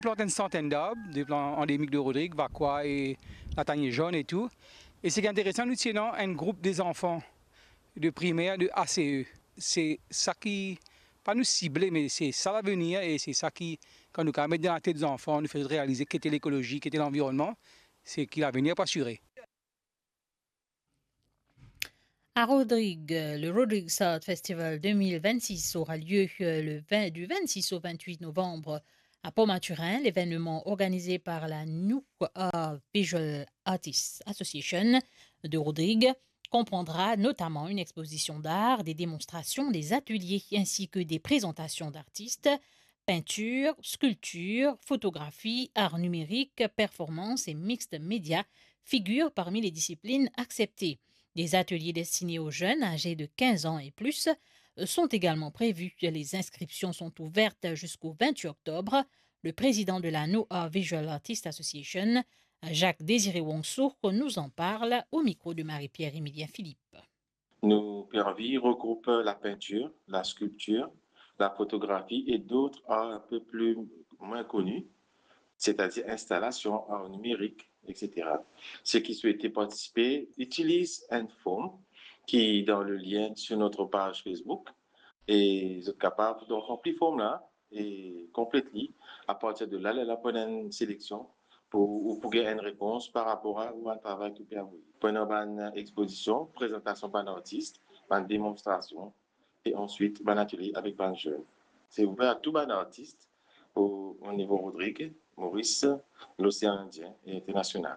Planté une centaine d'arbres, des plants endémiques de Rodrigue, Vacqua et la tanière jaune et tout. Et ce qui est intéressant, nous tenons un groupe des enfants de primaire de ACE. C'est ça qui, pas nous cibler, mais c'est ça l'avenir et c'est ça qui, quand nous mettons dans la tête des enfants, nous fait réaliser qu'était l'écologie, qu'était l'environnement, c'est qu'il l'avenir pas assuré. À Rodrigue, le Rodrigue South Festival 2026 aura lieu du 26 au 28 novembre à Port-Maturin. L'événement organisé par la New Visual Artists Association de Rodrigue comprendra notamment une exposition d'art, des démonstrations, des ateliers ainsi que des présentations d'artistes, peinture, sculpture, photographie, art numérique, performance et mixte média figurent parmi les disciplines acceptées. Des ateliers destinés aux jeunes âgés de 15 ans et plus sont également prévus. Les inscriptions sont ouvertes jusqu'au 28 octobre. Le président de la No Visual Artists Association, Jacques Désiré Wongso, nous en parle au micro de Marie-Pierre Emilien Philippe. Nos pervis regroupent la peinture, la sculpture, la photographie et d'autres arts un peu moins connus, c'est-à-dire installation, art numérique, etc. Ceux qui souhaitaient participer utilisent un form qui est dans le lien sur notre page Facebook et vous êtes capable de remplir le form là et compléter à partir de là, la bonne sélection pour gagner une réponse par rapport au travail que vous avez. Pendant une exposition, présentation d'un artiste, une démonstration et ensuite un atelier avec un jeune. C'est ouvert à tout un artiste au niveau Rodrigue, Maurice, l'océan Indien et international.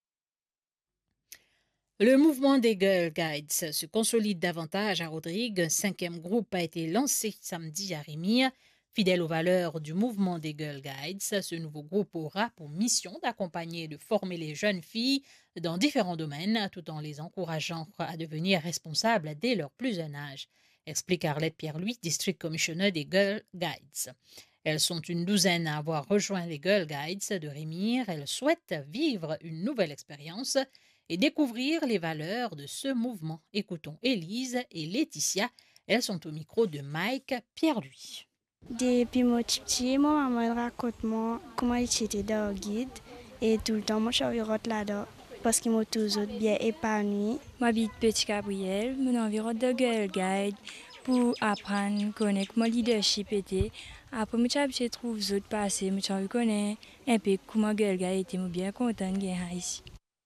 Le mouvement des Girl Guides se consolide davantage à Rodrigue. Un 5e groupe a été lancé samedi à Rémire. Fidèle aux valeurs du mouvement des Girl Guides, ce nouveau groupe aura pour mission d'accompagner et de former les jeunes filles dans différents domaines tout en les encourageant à devenir responsables dès leur plus jeune âge, explique Arlette Pierre-Louis, District Commissioner des Girl Guides. Elles sont une douzaine à avoir rejoint les Girl Guides de Rémire. Elles souhaitent vivre une nouvelle expérience et découvrir les valeurs de ce mouvement. Écoutons Élise et Laetitia. Elles sont au micro de Mike Pierre-Louis. Depuis mon petit, mon maman raconte moi comment j'étais dans le guide et tout le temps moi je suis là-dedans parce qu'ils m'ont toujours bien épanoui. M'habite Petit Gabriel, mon environ de Girl Guide pour apprendre connaître mon leadership était. Après moi je trouve les autres passer, moi je connais un peu comment Girl Guide était bien content de gagner ici.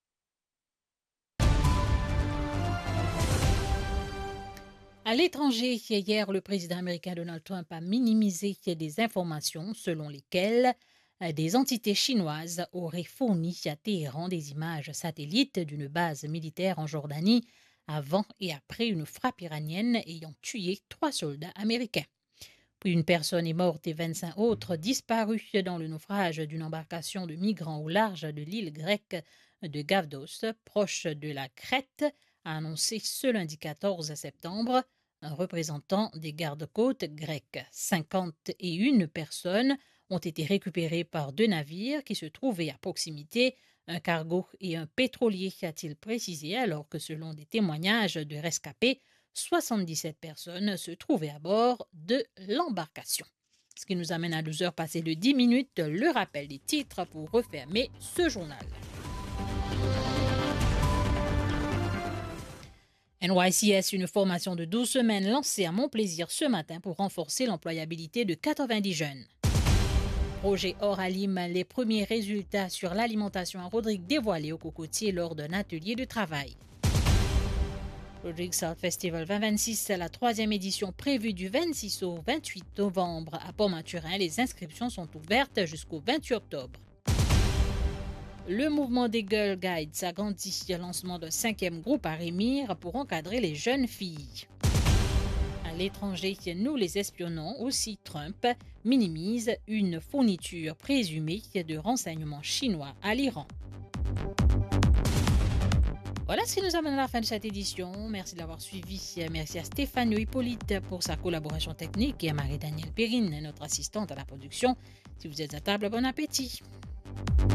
À l'étranger, hier, le président américain Donald Trump a minimisé des informations selon lesquelles des entités chinoises auraient fourni à Téhéran des images satellites d'une base militaire en Jordanie avant et après une frappe iranienne ayant tué 3 soldats américains. Puis une personne est morte et 25 autres disparues dans le naufrage d'une embarcation de migrants au large de l'île grecque de Gavdos, proche de la Crète, a annoncé ce lundi 14 septembre un représentant des gardes-côtes grecs. 51 personnes ont été récupérées par 2 navires qui se trouvaient à proximité, un cargo et un pétrolier, a-t-il précisé, alors que selon des témoignages de rescapés, 77 personnes se trouvaient à bord de l'embarcation. Ce qui nous amène à 12 heures passées de 10 minutes, le rappel des titres pour refermer ce journal. NYCS, une formation de 12 semaines lancée à Montplaisir ce matin pour renforcer l'employabilité de 90 jeunes. Projet Oralim, les premiers résultats sur l'alimentation à Rodrigue dévoilés au Cocotier lors d'un atelier de travail. Rodrigue South Festival 2026, la 3e édition prévue du 26 au 28 novembre à Port-Maturin. Les inscriptions sont ouvertes jusqu'au 28 octobre. Le mouvement des Girl Guides agrandit le lancement d'un 5e groupe à Rémire pour encadrer les jeunes filles. À l'étranger, nous les espionnons aussi. Trump minimise une fourniture présumée de renseignements chinois à l'Iran. Voilà ce qui nous amène à la fin de cette édition. Merci de l'avoir suivi. Merci à Stéphane Hippolyte pour sa collaboration technique et à Marie-Danielle Perrine, notre assistante à la production. Si vous êtes à table, bon appétit.